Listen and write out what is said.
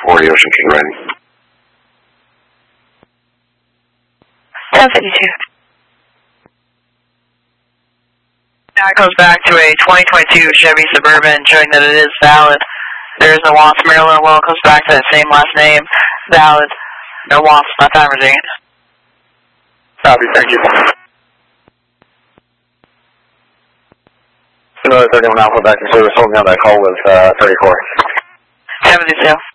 40 Ocean King ready. 1052. Now it goes back to a 2022 Chevy Suburban showing that it is valid. There is no WASP. Maryland well goes back to that same last name. Valid. No WASP. Not time reading. Copy, thank you. Another 31 Alpha back in service, holding on that call with 34. 72.